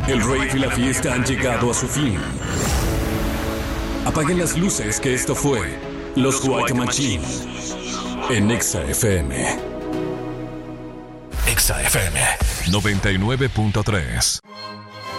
El rave y la fiesta han llegado a su fin. Apaguen las luces, que esto fue Los White Machine en Exa FM. Exa FM 99.3.